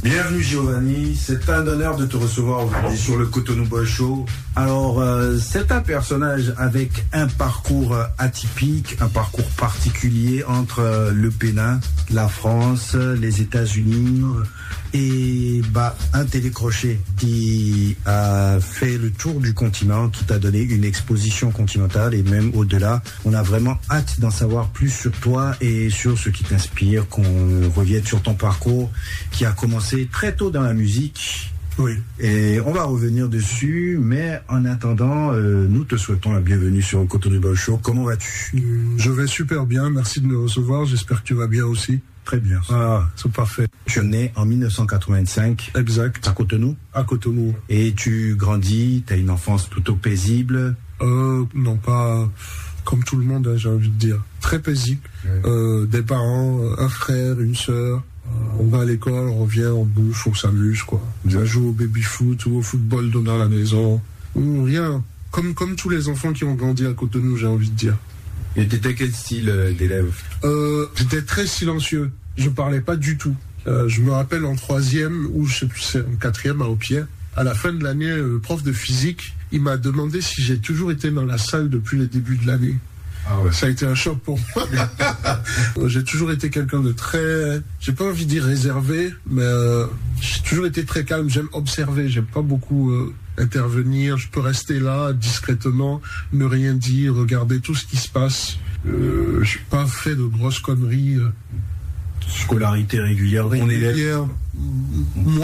Bienvenue Giovanni, c'est un honneur de te recevoir aujourd'hui sur le Cotonou Boys Show. Alors, c'est un personnage avec un parcours atypique, un parcours particulier entre le Bénin, la France, les États-Unis et un télécrochet qui a fait le tour du continent, qui t'a donné une exposition continentale et même au-delà. On a vraiment hâte d'en savoir plus sur toi et sur ce qui t'inspire, qu'on revienne sur ton parcours qui a commencé très tôt dans la musique. Oui. Et on va revenir dessus, mais en attendant, nous te souhaitons la bienvenue sur le Cotonou Boys Show. Comment vas-tu? Je vais super bien, merci de me recevoir, j'espère que tu vas bien aussi. Très bien. Ah, c'est parfait. Tu es né en 1985. Exact. À Cotonou? À Cotonou. Et tu grandis, tu as une enfance plutôt paisible? Non, pas comme tout le monde, hein, j'ai envie de dire. Très paisible. Ouais. Des parents, un frère, une sœur. On va à l'école, on revient, on bouffe, on s'amuse, quoi. On joue au baby-foot ou au football dans la maison. Rien. Comme tous les enfants qui ont grandi à Cotonou, j'ai envie de dire. Et t'étais quel style d'élève? J'étais très silencieux. Je parlais pas du tout. Je me rappelle en troisième, ou je sais plus, c'est en quatrième à Opierre. À la fin de l'année, le prof de physique, il m'a demandé si j'ai toujours été dans la salle depuis le début de l'année. Ah ouais. Ça a été un choc pour moi. J'ai toujours été quelqu'un de très, j'ai pas envie de dire réservé, mais j'ai toujours été très calme. J'aime observer, j'aime pas beaucoup intervenir. Je peux rester là discrètement, ne rien dire, regarder tout ce qui se passe. J'ai pas fait de grosses conneries. Scolarité régulière. Régulière. Moi,